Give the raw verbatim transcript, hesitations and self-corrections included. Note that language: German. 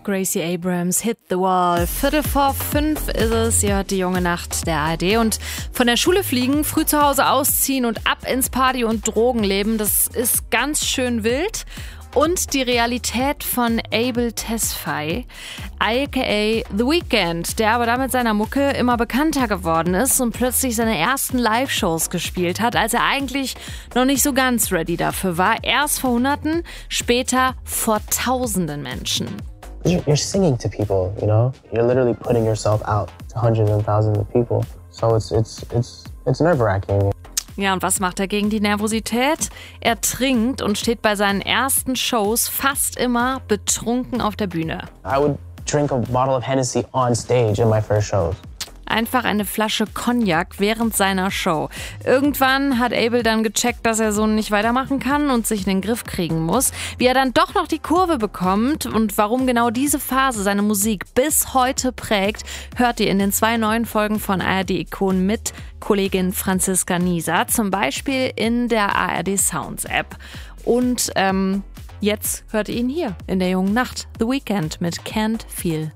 Gracie Abrams, Hit the Wall. Viertel vor fünf ist es, ihr hört die junge Nacht der A R D. Und von der Schule fliegen, früh zu Hause ausziehen und ab ins Party- und Drogenleben, das ist ganz schön wild. Und die Realität von Abel Tesfaye, aka The Weeknd, der aber damit seiner Mucke immer bekannter geworden ist und plötzlich seine ersten Live-Shows gespielt hat, als er eigentlich noch nicht so ganz ready dafür war. Erst vor Hunderten, später vor Tausenden Menschen. You're singing to people, you know? You're literally putting yourself out to hundreds and thousands of people. So it's, it's, it's, it's nerve-wracking. Ja, und was macht er gegen die Nervosität? Er trinkt und steht bei seinen ersten Shows fast immer betrunken auf der Bühne. I would drink a bottle of Hennessy on stage in my first shows. Einfach eine Flasche Cognac während seiner Show. Irgendwann hat Abel dann gecheckt, dass er so nicht weitermachen kann und sich in den Griff kriegen muss. Wie er dann doch noch die Kurve bekommt und warum genau diese Phase seine Musik bis heute prägt, hört ihr in den zwei neuen Folgen von A R D Ikonen mit Kollegin Franziska Nieser. Zum Beispiel in der A R D Sounds App. Und ähm, jetzt hört ihr ihn hier in der jungen Nacht. The Weeknd mit Can't Feel